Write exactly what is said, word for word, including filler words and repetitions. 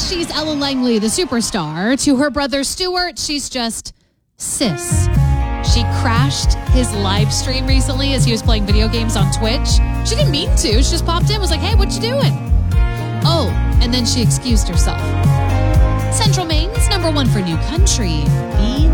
she's Ella Langley, the superstar. To her brother Stuart, she's just sis. She crashed his live stream recently as he was playing video games on Twitch. She didn't mean to. She just popped in, was like, hey, what you doing? Oh, and then she excused herself. Central Maine's number one for new country, Be